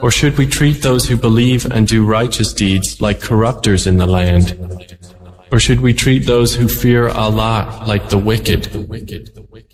Or should we treat those who believe and do righteous deeds like corruptors in the land? Or should we treat those who fear Allah like the wicked?